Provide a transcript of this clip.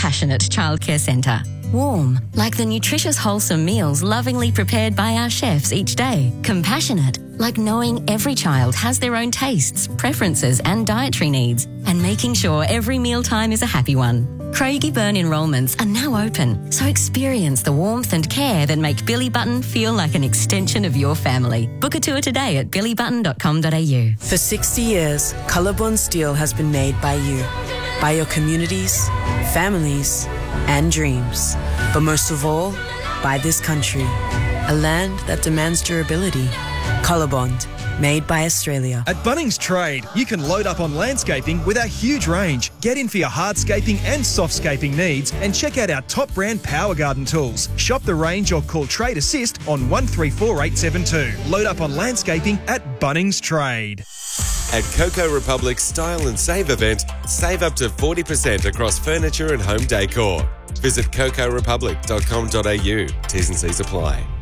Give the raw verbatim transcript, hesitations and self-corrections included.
compassionate childcare centre. Warm, like the nutritious wholesome meals lovingly prepared by our chefs each day. Compassionate, like knowing every child has their own tastes, preferences and dietary needs, and making sure every mealtime is a happy one. Craigieburn enrolments are now open, so experience the warmth and care that make Billy Button feel like an extension of your family. Book a tour today at billy button dot com dot a u. For sixty years, Colourborn Steel has been made by you, by your communities, families, and dreams. But most of all, by this country, a land that demands durability. Colorbond, made by Australia. At Bunnings Trade, you can load up on landscaping with our huge range. Get in for your hardscaping and softscaping needs and check out our top brand Power Garden tools. Shop the range or call Trade Assist on one three four eight seven two. Load up on landscaping at Bunnings Trade. At Coco Republic's Style and Save event, save up to forty percent across furniture and home decor. Visit coco republic dot com dot a u. T's and C's apply.